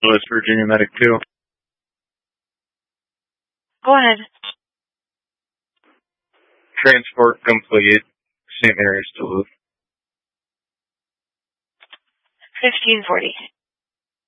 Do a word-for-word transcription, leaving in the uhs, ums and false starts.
West Virginia Medic two. Go ahead. Transport complete. Saint Mary's Duluth. fifteen forty.